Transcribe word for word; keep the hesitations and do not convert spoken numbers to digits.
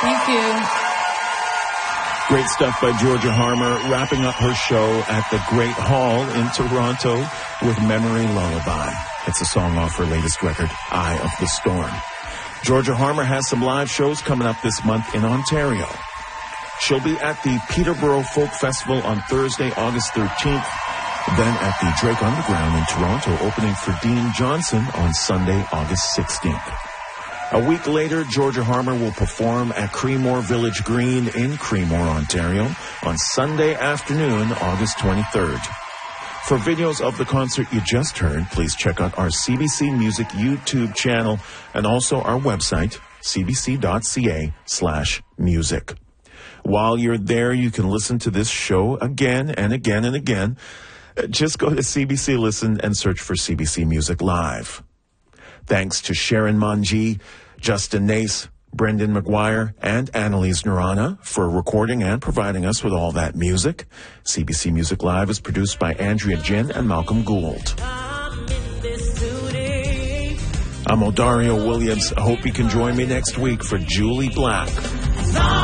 Thank you. Great stuff by Georgia Harmer, wrapping up her show at the Great Hall in Toronto with Memory Lullaby. It's a song off her latest record, Eye of the Storm. Georgia Harmer has some live shows coming up this month in Ontario. She'll be at the Peterborough Folk Festival on Thursday, August thirteenth, then at the Drake Underground in Toronto, opening for Dean Johnson on Sunday, August sixteenth. A week later, Georgia Harmer will perform at Creemore Village Green in Creemore, Ontario on Sunday afternoon, August twenty-third. For videos of the concert you just heard, please check out our C B C Music YouTube channel and also our website, cbc.ca slash music. While you're there, you can listen to this show again and again and again. Just go to C B C Listen and search for C B C Music Live. Thanks to Sharon Manji, Justin Nace, Brendan McGuire, and Annalise Nurana for recording and providing us with all that music. C B C Music Live is produced by Andrea Jin and Malcolm Gould. I'm Odario Williams. I hope you can join me next week for Julie Black.